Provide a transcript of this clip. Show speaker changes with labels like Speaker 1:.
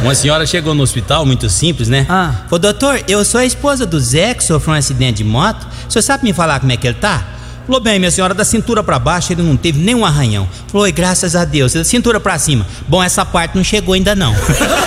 Speaker 1: Uma senhora chegou no hospital, muito simples, né?
Speaker 2: Ô, doutor, eu sou a esposa do Zé, que sofreu um acidente de moto. O senhor sabe me falar como é que ele tá? Falou, bem, minha senhora, da cintura pra baixo ele não teve nenhum arranhão. Falou, graças a Deus. Da cintura pra cima. Bom, essa parte não chegou ainda não.